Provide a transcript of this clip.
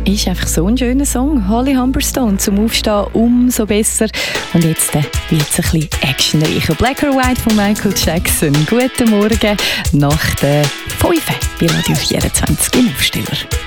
Ist einfach so ein schöner Song. Holly Humberstone zum Aufstehen umso besser. Und jetzt wird es ein bisschen actionreicher. Black or White von Michael Jackson. Guten Morgen nach der 5 bei Radio 24 im Aufsteller.